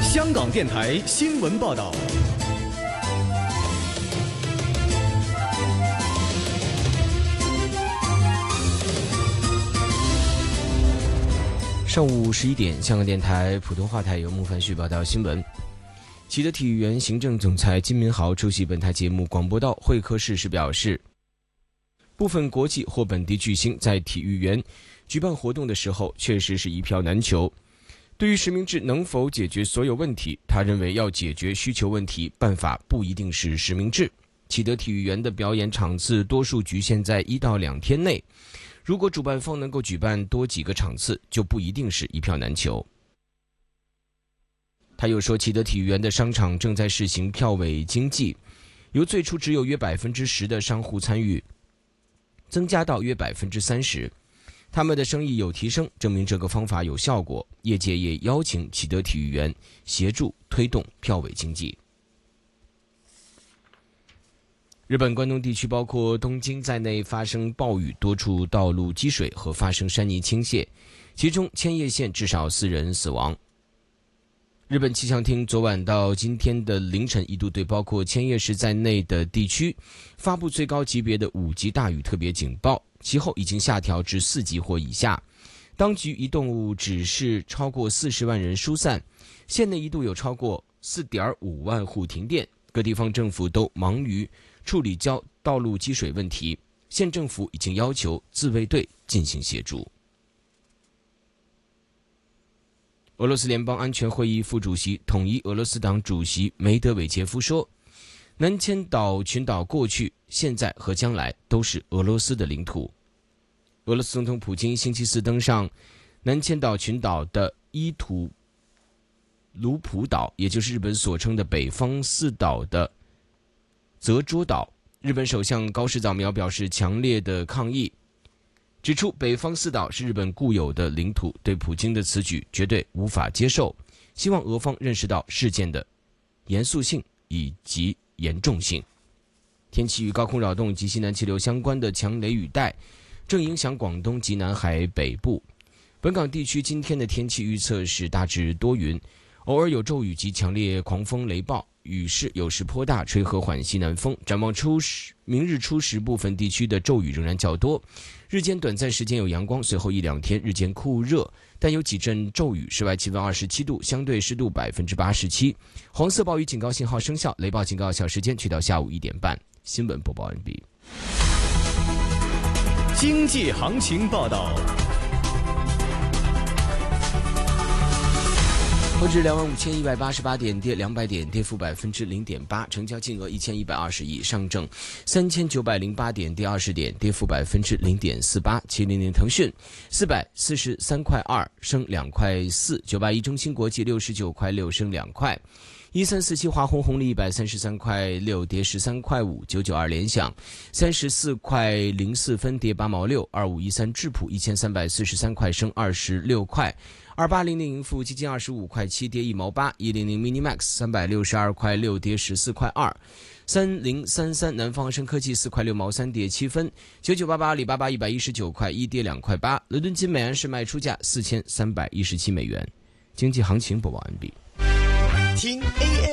香港电台新闻报道。 上午11点，香港电台普通话台由孟凡旭报道新闻。启德体育园行政总裁金明豪出席本台节目广播道会客室时表示，部分国际或本地巨星在体育园举办活动的时候确实是一票难求。对于实名制能否解决所有问题，他认为要解决需求问题，办法不一定是实名制。启德体育园的表演场次多数局限在1到2天内，如果主办方能够举办多几个场次，就不一定是一票难求。他又说，启德体育园的商场正在试行票委经济，由最初只有约 10% 的商户参与，增加到约 30%。他们的生意有提升，证明这个方法有效果。业界也邀请启德体育园协助推动票委经济。日本关东地区包括东京在内发生暴雨，多处道路积水和发生山泥倾泻，其中千叶县至少4人死亡。日本气象厅昨晚到今天的凌晨一度对包括千叶市在内的地区发布最高级别的5级大雨特别警报，其后已经下调至4级或以下。当局一度指示超过40万人疏散，县内一度有超过 4.5 万户停电，各地方政府都忙于处理道路积水问题，县政府已经要求自卫队进行协助。俄罗斯联邦安全会议副主席、统一俄罗斯党主席梅德韦杰夫说，南千岛群岛过去、现在和将来都是俄罗斯的领土。俄罗斯总统普京星期四登上南千岛群岛的伊图卢普岛，也就是日本所称的北方四岛的泽捉岛。日本首相高市早苗表示强烈的抗议，指出北方四岛是日本固有的领土，对普京的此举绝对无法接受，希望俄方认识到事件的严肃性以及严重性。天气与高空扰动及西南气流相关的强雷雨带正影响广东及南海北部。本港地区今天的天气预测是大致多云，偶尔有骤雨及强烈狂风雷暴，雨势有时颇大，吹和缓西南风。展望明日初时，部分地区的骤雨仍然较多，日间短暂时间有阳光，随后1-2天日间酷热，但有几阵骤雨。室外气温27度，相对湿度87%。黄色暴雨警告信号生效，雷暴警告有效时间去到下午1点半。新闻播报完毕。 经济行情报道。 沪指25188点，跌200点，跌幅0.8%，成交金额1120亿。上证3908点，跌20点，跌幅0.48%。700腾讯443块2，升2块4。981中芯国际69块6，升2块。1347华虹红利133块6，跌13块5。992联想34块04分，跌8毛6。2513智普1343块，升26块。2800盈富基金25块7，跌1毛8。100 Minimax 362块6，跌14块2。3033南方生科技4块6毛3，跌7分。9988阿里巴巴119块1，跌2块8。伦敦金每安士卖出价4317美元。经济行情播报完毕。 听 AM